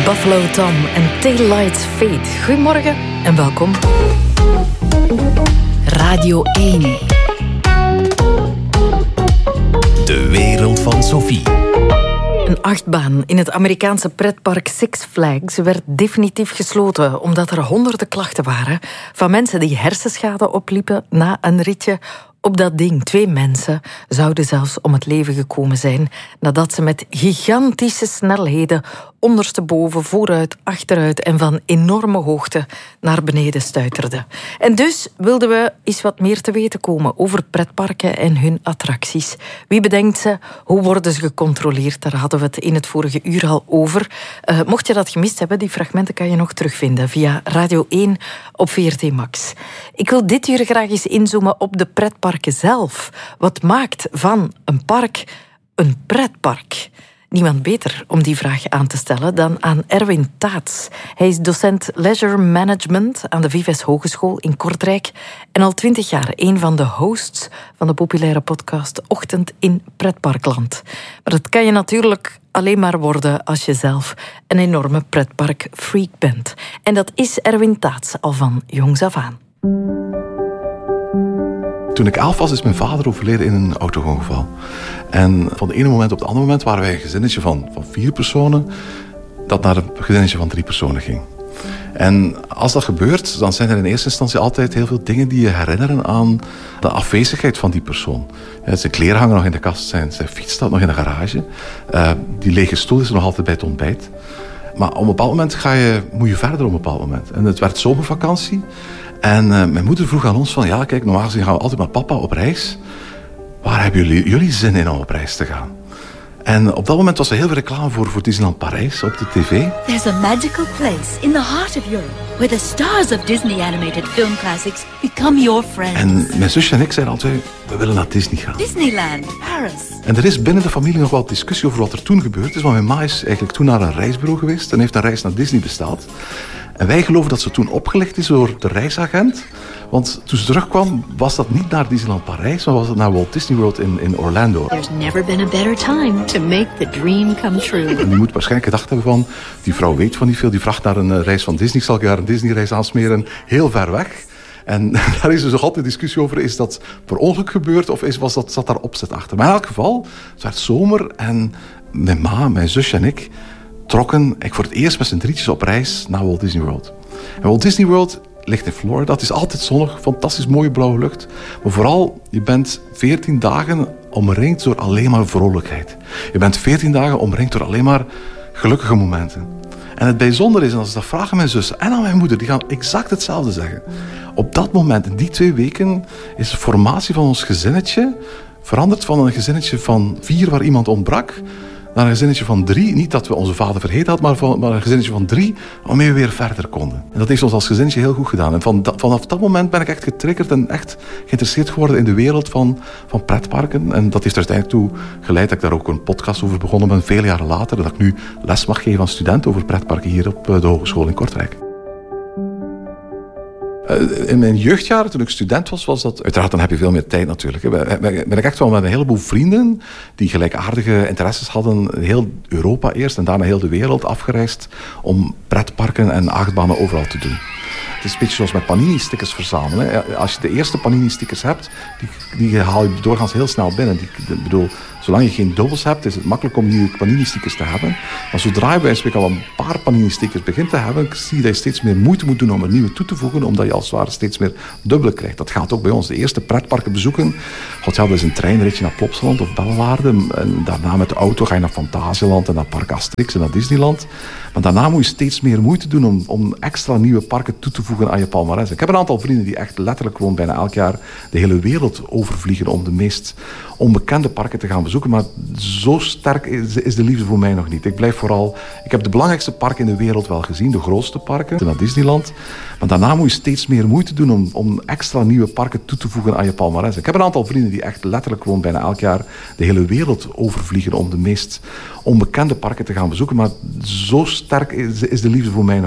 Buffalo Tom en Taillights Fate. Goedemorgen en welkom. Radio 1. De wereld van Sophie. Een achtbaan in het Amerikaanse pretpark Six Flags werd definitief gesloten omdat er honderden klachten waren van mensen die hersenschade opliepen na een ritje op dat ding. 2 mensen zouden zelfs om het leven gekomen zijn nadat ze met gigantische snelheden ondersteboven, vooruit, achteruit en van enorme hoogte naar beneden stuiterden. En dus wilden we eens wat meer te weten komen over pretparken en hun attracties. Wie bedenkt ze? Hoe worden ze gecontroleerd? Daar hadden we het in het vorige uur al over. Mocht je dat gemist hebben, die fragmenten kan je nog terugvinden via Radio 1 op VRT Max. Ik wil dit uur graag eens inzoomen op de pretparken zelf. Wat maakt van een park een pretpark? Niemand beter om die vraag aan te stellen dan aan Erwin Taats. Hij is docent Leisure Management aan de Vives Hogeschool in Kortrijk en al 20 jaar een van de hosts van de populaire podcast Ochtend in Pretparkland. Maar dat kan je natuurlijk alleen maar worden als je zelf een enorme pretparkfreak bent. En dat is Erwin Taats al van jongs af aan. Toen ik 11 was, is mijn vader overleden in een auto-ongeval. En van het ene moment op het andere moment waren wij een gezinnetje van 4 personen dat naar een gezinnetje van 3 personen ging. En als dat gebeurt, dan zijn er in eerste instantie altijd heel veel dingen die je herinneren aan de afwezigheid van die persoon. Zijn kleren hangen nog in de kast, zijn fiets staat nog in de garage. Die lege stoel is er nog altijd bij het ontbijt. Maar op een bepaald moment moet je verder op een bepaald moment. En het werd zomervakantie. En mijn moeder vroeg aan ons van, ja kijk, normaal gezien gaan we altijd met papa op reis. Waar hebben jullie zin in om op reis te gaan? En op dat moment was er heel veel reclame voor Disneyland Parijs op de tv. There's a magical place in the heart of Europe where the stars of Disney animated film classics become your friends. En mijn zusje en ik zeiden altijd, we willen naar Disney gaan. Disneyland, Paris. En er is binnen de familie nog wel discussie over wat er toen gebeurd is. Want mijn ma is eigenlijk toen naar een reisbureau geweest en heeft een reis naar Disney besteld. En wij geloven dat ze toen opgelicht is door de reisagent. Want toen ze terugkwam, was dat niet naar Disneyland Parijs, maar was het naar Walt Disney World in Orlando. There's never been a better time to make the dream come true. En die moet waarschijnlijk gedacht hebben van, die vrouw weet van niet veel, die vraagt naar een reis van Disney, zal ik haar een Disney-reis aansmeren, heel ver weg. En daar is dus nog altijd discussie over, is dat per ongeluk gebeurd of zat daar opzet achter? Maar in elk geval, het werd zomer en mijn ma, mijn zusje en ik trokken voor het eerst met z'n drietjes op reis naar Walt Disney World. En Walt Disney World ligt in Florida. Het is altijd zonnig, fantastisch mooie blauwe lucht. Maar vooral, je bent 14 dagen omringd door alleen maar vrolijkheid. Je bent 14 dagen omringd door alleen maar gelukkige momenten. En het bijzondere is, en als ik dat vraag aan mijn zus en aan mijn moeder, die gaan exact hetzelfde zeggen. Op dat moment, in die 2 weken, is de formatie van ons gezinnetje veranderd van een gezinnetje van 4 waar iemand ontbrak naar een gezinnetje van 3. Niet dat we onze vader vergeten hadden, maar een gezinnetje van 3 waarmee we weer verder konden. En dat heeft ons als gezinnetje heel goed gedaan. En vanaf dat moment ben ik echt getriggerd en echt geïnteresseerd geworden in de wereld van pretparken. En dat heeft er uiteindelijk toe geleid dat ik daar ook een podcast over begonnen ben, vele jaren later. Dat ik nu les mag geven aan studenten over pretparken hier op de Hogeschool in Kortrijk. In mijn jeugdjaren, toen ik student was dat... Uiteraard, dan heb je veel meer tijd natuurlijk. Ben ik echt wel met een heleboel vrienden die gelijkaardige interesses hadden, heel Europa eerst en daarna heel de wereld afgereisd om pretparken en achtbanen overal te doen. Het is een beetje zoals met Panini-stickers verzamelen. Hè. Als je de eerste Panini-stickers hebt, die haal je doorgaans heel snel binnen. Ik bedoel, zolang je geen dubbels hebt, is het makkelijk om nieuwe Panini-stickers te hebben. Maar zodra je bij een spreken al een paar Panini-stickers begint te hebben, zie je dat je steeds meer moeite moet doen om er nieuwe toe te voegen, omdat je als het ware steeds meer dubbele krijgt. Dat gaat ook bij ons. De eerste pretparken bezoeken, dat is een treinritje naar Plopsaland of Bellewaarde. En daarna met de auto ga je naar Fantasieland en naar Park Asterix en naar Disneyland. Maar daarna moet je steeds meer moeite doen om extra nieuwe parken toe te voegen aan je palmarès. Ik heb een aantal vrienden die echt letterlijk gewoon bijna elk jaar de hele wereld overvliegen om de meest onbekende parken te gaan bezoeken. Maar zo sterk is de liefde voor mij nog niet. Ik heb de belangrijkste parken in de wereld wel gezien, de grootste parken, naar Disneyland. Maar daarna moet je steeds meer moeite doen om extra nieuwe parken toe te voegen aan je palmarès. Ik heb een aantal vrienden die echt letterlijk gewoon bijna elk jaar de hele wereld overvliegen om de meest onbekende parken te gaan bezoeken. Maar zo sterk is de liefde voor mij nog